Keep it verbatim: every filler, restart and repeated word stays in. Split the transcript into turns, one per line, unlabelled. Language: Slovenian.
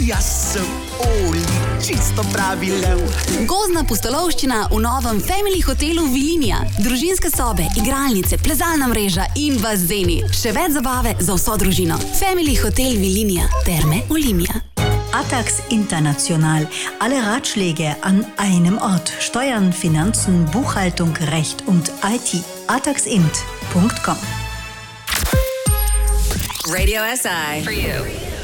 Jaz sem Oli, čisto pravi lev.
Gozdna pustolovščina v novem Family hotelu Vilinija. Družinske sobe, igralnice, plezalna mreža in bazeni. Še več zabave za vso družino. Family hotel Vilinija. Terme Olimia.
Atax International. Alle Ratschläge an einem Ort. Steuern, Finanzen, Buchhaltung, Recht und I T. atax int punkt com.
Radio S I for you.